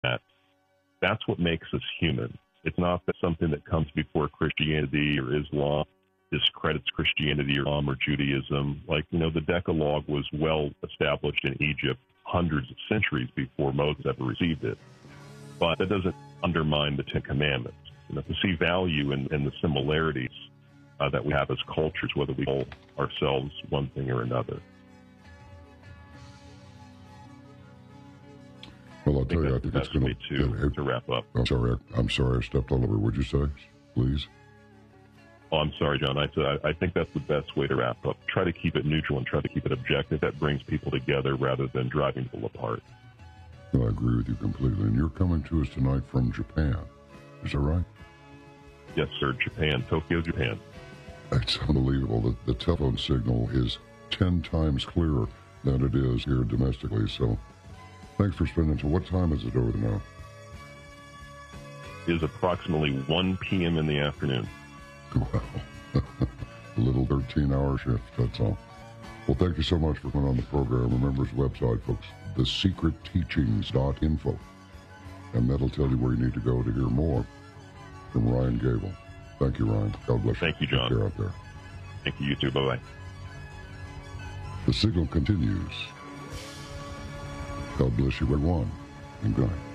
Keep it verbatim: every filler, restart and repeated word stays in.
that. That's what makes us human. It's not that something that comes before Christianity or Islam discredits Christianity or Islam or Judaism. Like, you know, the Decalogue was well established in Egypt hundreds of centuries before Moses ever received it. But that doesn't undermine the Ten Commandments. You know, to see value in, in the similarities uh, that we have as cultures, whether we call ourselves one thing or another. Well, I'll I think tell you, I that's think the it's best going way to, to wrap up. I'm sorry, I, I'm sorry I stepped all over. Would you say, please? Oh, I'm sorry, John. I, I I think that's the best way to wrap up. Try to keep it neutral and try to keep it objective. That brings people together rather than driving people apart. No, I agree with you completely. And you're coming to us tonight from Japan. Is that right? Yes, sir. Japan, Tokyo, Japan. It's unbelievable. The, the telephone signal is ten times clearer than it is here domestically. So thanks for spending time. What time is it over there now? It is approximately one p.m. in the afternoon. Wow. A little thirteen-hour shift, that's all. Well, thank you so much for coming on the program. Remember his website, folks, the secret teachings dot info. And that'll tell you where you need to go to hear more from Ryan Gable. Thank you, Ryan. God bless you. Thank you, John. Take care out there. Thank you, you too. Bye-bye. The signal continues. God bless you, everyone, and good night.